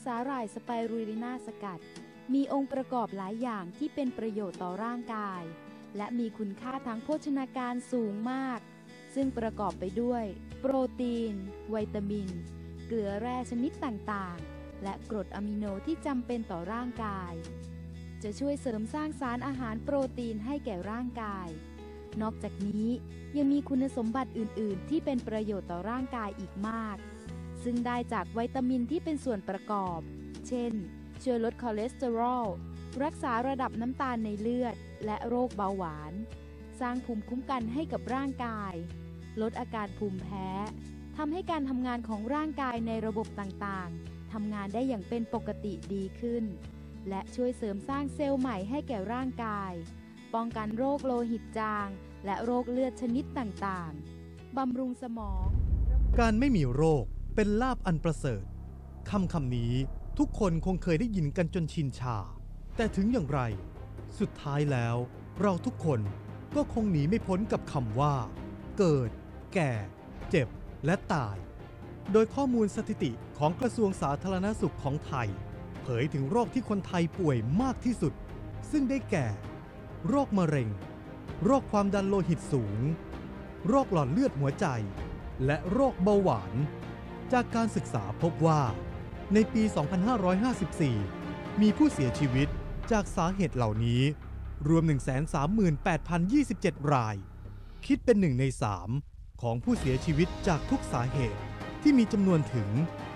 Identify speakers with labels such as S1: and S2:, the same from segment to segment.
S1: สาหร่ายสไปรูลินาสกัดมีองค์ประกอบหลายอย่างที่เป็นประโยชน์ต่อร่างกายและมีคุณค่าทางโภชนาการสูงมากซึ่งประกอบไปด้วยโปรตีนวิตามินเกลือแร่ชนิดต่างๆและกรดอะมิโนที่จำเป็นต่อร่างกายจะช่วยเสริมสร้างสารอาหารโปรตีนให้แก่ร่างกายนอกจากนี้ยังมีคุณสมบัติอื่นๆที่เป็นประโยชน์ต่อร่างกายอีกมากซึ่งได้จากวิตามินที่เป็นส่วนประกอบเช่นช่วยลดคอเลสเตอรอลรักษาระดับน้ำตาลในเลือดและโรคเบาหวานสร้างภูมิคุ้มกันให้กับร่างกายลดอาการภูมิแพ้ทำให้การทำงานของร่างกายในระบบต่างๆทำงานได้อย่างเป็นปกติดีขึ้นและช่วยเสริมสร้างเซลล์ใหม่ให้แก่ร่างกายป้องกันโรคโลหิตจางและโรคเลือดชนิดต่างๆบำรุงสมอง
S2: การไม่มีโรคเป็นลาภอันประเสริฐคำนี้ทุกคนคงเคยได้ยินกันจนชินชาแต่ถึงอย่างไรสุดท้ายแล้วเราทุกคนก็คงหนีไม่พ้นกับคำว่าเกิดแก่เจ็บและตายโดยข้อมูลสถิติของกระทรวงสาธารณสุขของไทยเผยถึงโรคที่คนไทยป่วยมากที่สุดซึ่งได้แก่โรคมะเร็งโรคความดันโลหิตสูงโรคหลอดเลือดหัวใจและโรคเบาหวานจากการศึกษาพบว่าในปี 2554 มีผู้เสียชีวิตจากสาเหตุเหล่านี้รวม 138,027 รายคิดเป็น1 ใน 3ของผู้เสียชีวิตจากทุกสาเหตุที่มีจำนวนถึง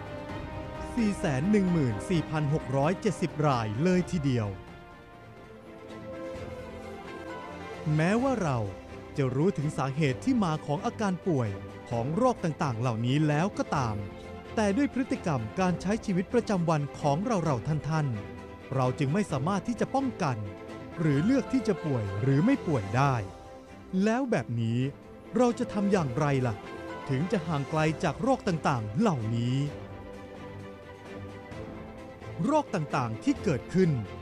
S2: 414,670 รายเลยทีเดียวแม้ว่าเราจะรู้ถึงสาเหตุที่มาของอาการป่วยของโรคต่างๆเหล่านี้แล้วก็ตามแต่ด้วยพฤติกรรมการใช้ชีวิตประจำวันของเราท่านเราจึงไม่สามารถที่จะป้องกันหรือเลือกที่จะป่วยหรือไม่ป่วยได้แล้วแบบนี้เราจะทำอย่างไรล่ะถึงจะห่างไกลจากโรคต่างๆเหล่านี้โรคต่างๆที่เกิดขึ้น